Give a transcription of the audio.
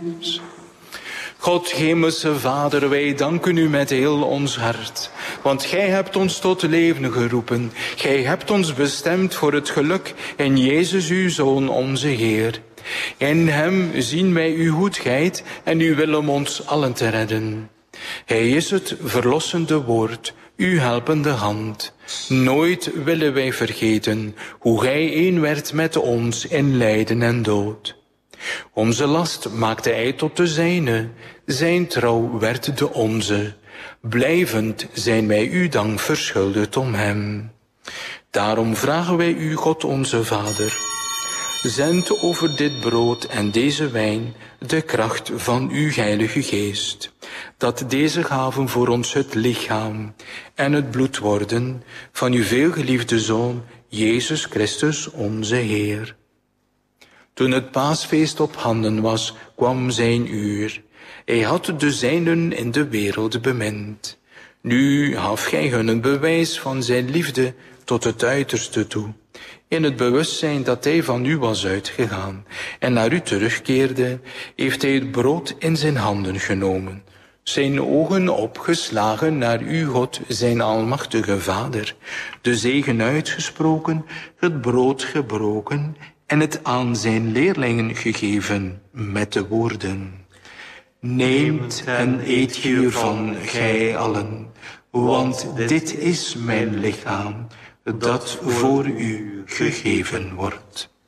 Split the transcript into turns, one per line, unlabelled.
God, hemelse Vader, wij danken u met heel ons hart. Want gij hebt ons tot leven geroepen. Gij hebt ons bestemd voor het geluk in Jezus uw Zoon, onze Heer. In hem zien wij uw goedheid en uw wil om ons allen te redden. Hij is het verlossende woord, uw helpende hand. Nooit willen wij vergeten hoe gij één werd met ons in lijden en dood. Onze last maakte hij tot de zijne, zijn trouw werd de onze. Blijvend zijn wij uw dank verschuldigd om hem. Daarom vragen wij u, God onze Vader, zend over dit brood en deze wijn de kracht van uw heilige geest, dat deze gaven voor ons het lichaam en het bloed worden van uw veelgeliefde Zoon, Jezus Christus onze Heer. Toen het paasfeest op handen was, kwam zijn uur. Hij had de zijnen in de wereld bemind. Nu gaf gij hun een bewijs van zijn liefde tot het uiterste toe, in het bewustzijn dat hij van u was uitgegaan en naar u terugkeerde, heeft hij het brood in zijn handen genomen, zijn ogen opgeslagen naar u, God, zijn almachtige Vader, de zegen uitgesproken, het brood gebroken en het aan zijn leerlingen gegeven met de woorden: Neemt en eet hiervan, gij allen, want dit is mijn lichaam, dat voor u gegeven wordt.